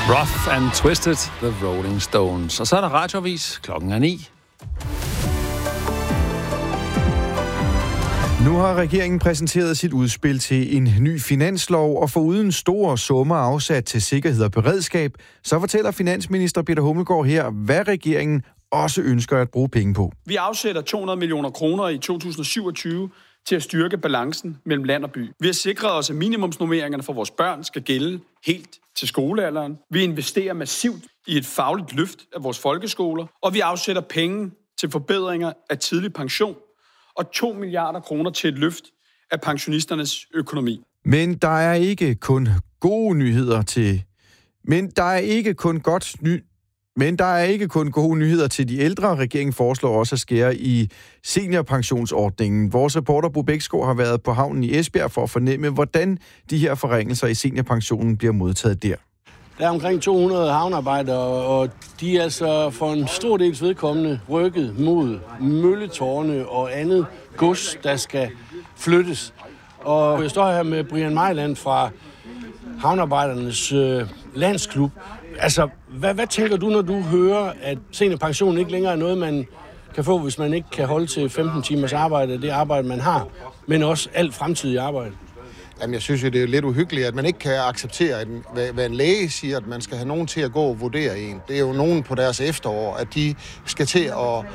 Rough and Twisted, The Rolling Stones. Og så er der radioavis, klokken er 9. Nu har regeringen præsenteret sit udspil til en ny finanslov, og foruden store summer afsat til sikkerhed og beredskab, så fortæller finansminister Peter Hummelgaard her, hvad regeringen også ønsker at bruge penge på. Vi afsætter 200 millioner kroner i 2027 til at styrke balancen mellem land og by. Vi har sikret os, at minimumsnormeringerne for vores børn skal gælde helt til skolealderen. Vi investerer massivt i et fagligt løft af vores folkeskoler, og vi afsætter penge til forbedringer af tidlig pension og 2 milliarder kroner til et løft af pensionisternes økonomi. Men der er ikke kun gode nyheder til... Men der er ikke kun gode nyheder til de ældre. Regeringen foreslår også at skære i seniorpensionsordningen. Vores reporter Bo Bæksgaard har været på havnen i Esbjerg for at fornemme, hvordan de her forringelser i seniorpensionen bliver modtaget der. Der er omkring 200 havnearbejdere, og de er altså for en stor dels vedkommende rykket mod mølletårne og andet gods, der skal flyttes. Og jeg står her med Brian Mejland fra Havnearbejdernes Landsklub. Altså, hvad tænker du, når du hører, at seniorpension ikke længere er noget, man kan få, hvis man ikke kan holde til 15 timers arbejde, det arbejde, man har, men også alt fremtidig arbejde? Jamen, jeg synes jo, det er lidt uhyggeligt, at man ikke kan acceptere, hvad en læge siger, at man skal have nogen til at gå og vurdere en. Det er jo nogen på deres efterår, at de skal til at